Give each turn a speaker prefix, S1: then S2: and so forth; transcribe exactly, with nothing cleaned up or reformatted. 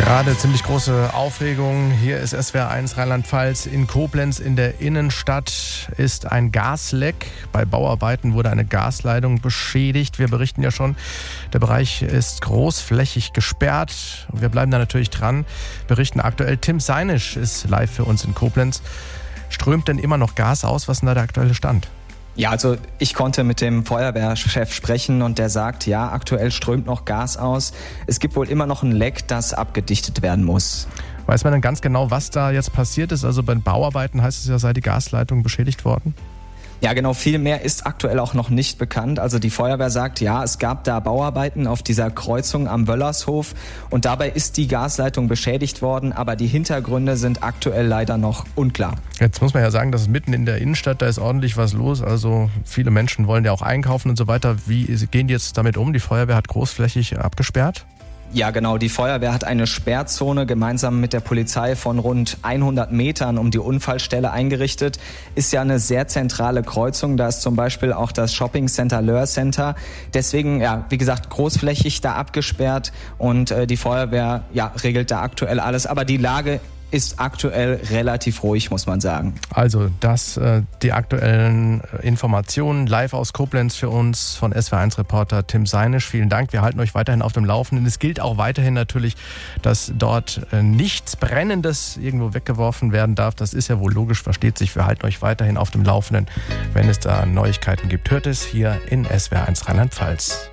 S1: Gerade ziemlich große Aufregung. Hier ist S W R eins Rheinland-Pfalz. In Koblenz in der Innenstadt ist ein Gasleck. Bei Bauarbeiten wurde eine Gasleitung beschädigt. Wir berichten ja schon, der Bereich ist großflächig gesperrt. Wir bleiben da natürlich dran. Berichten aktuell. Tim Seinisch ist live für uns in Koblenz. Strömt denn immer noch Gas aus? Was ist denn da der aktuelle Stand?
S2: Ja, also ich konnte mit dem Feuerwehrchef sprechen und der sagt, ja, aktuell strömt noch Gas aus. Es gibt wohl immer noch ein Leck, das abgedichtet werden muss.
S1: Weiß man denn ganz genau, was da jetzt passiert ist? Also bei den Bauarbeiten heißt es ja, sei die Gasleitung beschädigt worden?
S2: Ja, genau, viel mehr ist aktuell auch noch nicht bekannt. Also die Feuerwehr sagt, ja, es gab da Bauarbeiten auf dieser Kreuzung am Wöllershof und dabei ist die Gasleitung beschädigt worden, aber die Hintergründe sind aktuell leider noch unklar.
S1: Jetzt muss man ja sagen, das ist mitten in der Innenstadt, da ist ordentlich was los. Also viele Menschen wollen ja auch einkaufen und so weiter. Wie gehen die jetzt damit um? Die Feuerwehr hat großflächig abgesperrt?
S2: Ja, genau. Die Feuerwehr hat eine Sperrzone gemeinsam mit der Polizei von rund hundert Metern um die Unfallstelle eingerichtet. Ist ja eine sehr zentrale Kreuzung. Da ist zum Beispiel auch das Shopping Center Löhr Center. Deswegen, ja, wie gesagt, großflächig da abgesperrt und äh, die Feuerwehr, ja, regelt da aktuell alles. Aber die Lage ist aktuell relativ ruhig, muss man sagen.
S1: Also das, äh, die aktuellen Informationen live aus Koblenz für uns von S W R eins Reporter Tim Seinisch. Vielen Dank, wir halten euch weiterhin auf dem Laufenden. Es gilt auch weiterhin natürlich, dass dort äh, nichts Brennendes irgendwo weggeworfen werden darf. Das ist ja wohl logisch, versteht sich. Wir halten euch weiterhin auf dem Laufenden, wenn es da Neuigkeiten gibt. Hört es hier in S W R eins Rheinland-Pfalz.